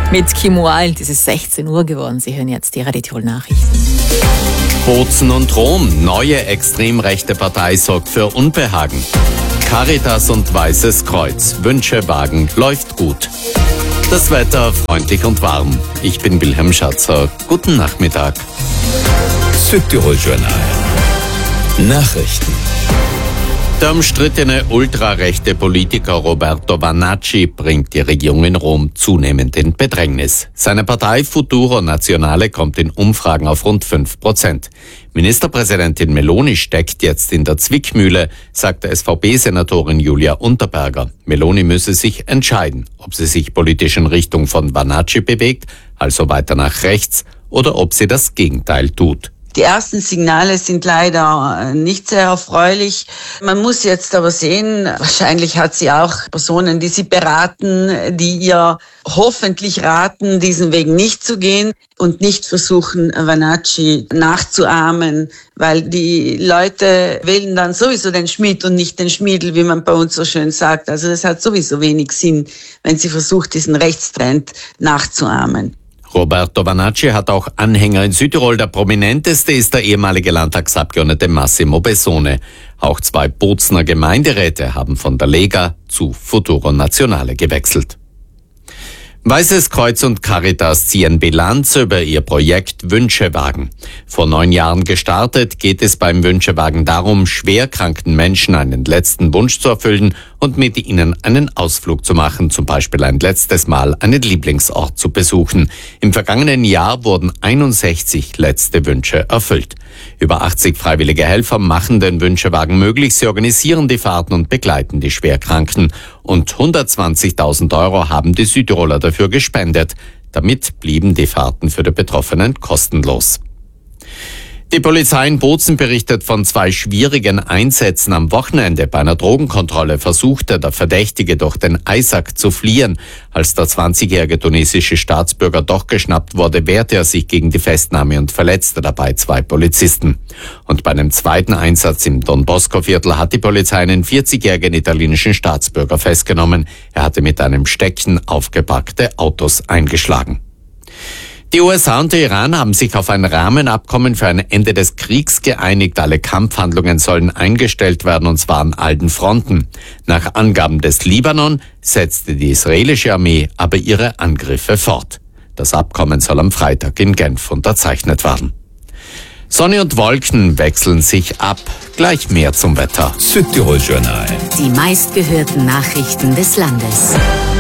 Mit Kim Wilde ist es 16 Uhr geworden. Sie hören jetzt die Radio Tirol Nachrichten. Bozen und Rom. Neue extrem rechte Partei sorgt für Unbehagen. Caritas und Weißes Kreuz. Wünschewagen läuft gut. Das Wetter freundlich und warm. Ich bin Wilhelm Schatzer. Guten Nachmittag. Südtirol Journal. Nachrichten. Der umstrittene ultrarechte Politiker Roberto Vanacci bringt die Regierung in Rom zunehmend in Bedrängnis. Seine Partei Futuro Nazionale kommt in Umfragen auf rund 5%. Ministerpräsidentin Meloni steckt jetzt in der Zwickmühle, sagte SVP-Senatorin Julia Unterberger. Meloni müsse sich entscheiden, ob sie sich politisch in Richtung von Vanacci bewegt, also weiter nach rechts, oder ob sie das Gegenteil tut. Die ersten Signale sind leider nicht sehr erfreulich. Man muss jetzt aber sehen, wahrscheinlich hat sie auch Personen, die sie beraten, die ihr hoffentlich raten, diesen Weg nicht zu gehen und nicht versuchen, Vanacci nachzuahmen, weil die Leute wählen dann sowieso den Schmidt und nicht den Schmiedl, wie man bei uns so schön sagt. Also das hat sowieso wenig Sinn, wenn sie versucht, diesen Rechtstrend nachzuahmen. Roberto Vanacci hat auch Anhänger in Südtirol. Der prominenteste ist der ehemalige Landtagsabgeordnete Massimo Bessone. Auch 2 Bozener Gemeinderäte haben von der Lega zu Futuro Nazionale gewechselt. Weißes Kreuz und Caritas ziehen Bilanz über ihr Projekt Wünschewagen. Vor 9 Jahren gestartet, geht es beim Wünschewagen darum, schwerkranken Menschen einen letzten Wunsch zu erfüllen und mit ihnen einen Ausflug zu machen, zum Beispiel ein letztes Mal einen Lieblingsort zu besuchen. Im vergangenen Jahr wurden 61 letzte Wünsche erfüllt. Über 80 freiwillige Helfer machen den Wünschewagen möglich. Sie organisieren die Fahrten und begleiten die Schwerkranken. Und 120.000 € haben die Südtiroler dafür gespendet. Damit blieben die Fahrten für die Betroffenen kostenlos. Die Polizei in Bozen berichtet von 2 schwierigen Einsätzen am Wochenende. Bei einer Drogenkontrolle versuchte der Verdächtige durch den Eisack zu fliehen. Als der 20-jährige tunesische Staatsbürger doch geschnappt wurde, wehrte er sich gegen die Festnahme und verletzte dabei 2 Polizisten. Und bei einem zweiten Einsatz im Don Bosco-Viertel hat die Polizei einen 40-jährigen italienischen Staatsbürger festgenommen. Er hatte mit einem Stecken aufgepackte Autos eingeschlagen. Die USA und der Iran haben sich auf ein Rahmenabkommen für ein Ende des Kriegs geeinigt. Alle Kampfhandlungen sollen eingestellt werden, und zwar an allen Fronten. Nach Angaben des Libanon setzte die israelische Armee aber ihre Angriffe fort. Das Abkommen soll am Freitag in Genf unterzeichnet werden. Sonne und Wolken wechseln sich ab. Gleich mehr zum Wetter. Südtirol Journal. Die meistgehörten Nachrichten des Landes.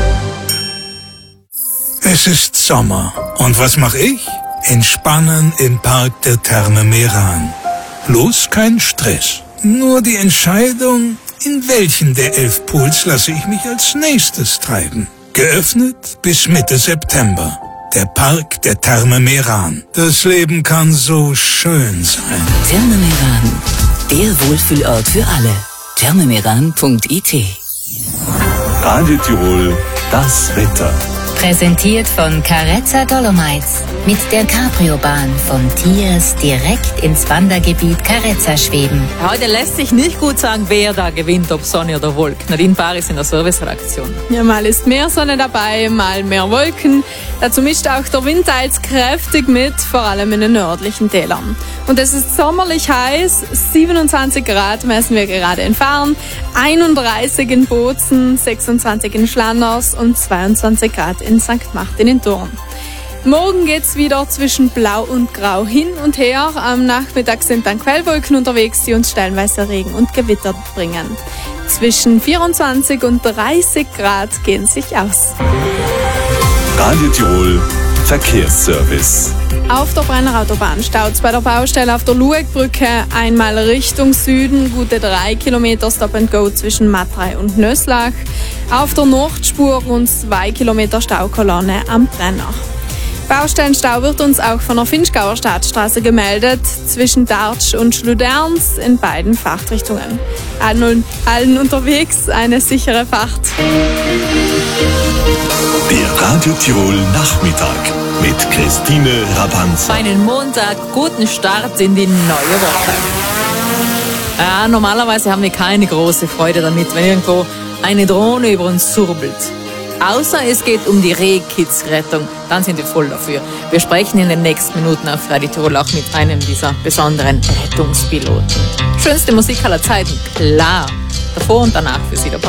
Es ist Sommer. Und was mache ich? Entspannen im Park der Therme Meran. Bloß kein Stress. Nur die Entscheidung, in welchen der 11 Pools lasse ich mich als nächstes treiben. Geöffnet bis Mitte September. Der Park der Therme Meran. Das Leben kann so schön sein. Therme Meran. Der Wohlfühlort für alle. thermemeran.it. Radio Tirol, das Wetter. Präsentiert von Carezza Dolomites mit der Cabrio-Bahn von Tiers direkt ins Wandergebiet Carezza schweben. Heute lässt sich nicht gut sagen, wer da gewinnt, ob Sonne oder Wolken. Nadine Paris in der Serviceredaktion. Ja, mal ist mehr Sonne dabei, mal mehr Wolken. Dazu mischt auch der Wind teils kräftig mit, vor allem in den nördlichen Tälern. Und es ist sommerlich heiß, 27 Grad messen wir gerade in Farn, 31 in Bozen, 26 in Schlanners und 22 Grad in St. Martin in Thurn. Morgen geht's wieder zwischen Blau und Grau hin und her. Am Nachmittag sind dann Quellwolken unterwegs, die uns stellenweise Regen und Gewitter bringen. Zwischen 24 und 30 Grad gehen sich aus. Radio Tirol, Verkehrsservice. Auf der Brenner Autobahn staut's bei der Baustelle auf der Luegbrücke einmal Richtung Süden, gute 3 Kilometer Stop and Go zwischen Matrei und Nöslach. Auf der Nordspur rund 2 Kilometer Staukolonne am Brenner. Baustellenstau wird uns auch von der Finchgauer Stadtstraße gemeldet, zwischen Dartsch und Schluderns in beiden Fahrtrichtungen. Allen unterwegs eine sichere Fahrt. Der Radio Tirol Nachmittag mit Christine Rabanza. Einen Montag, guten Start in die neue Woche. Ja, normalerweise haben wir keine große Freude damit, wenn irgendwo eine Drohne über uns surbelt. Außer es geht um die Rehkitzrettung, dann sind wir voll dafür. Wir sprechen in den nächsten Minuten auf Radio Tirol auch mit einem dieser besonderen Rettungspiloten. Schönste Musik aller Zeiten, klar. Davor und danach für Sie der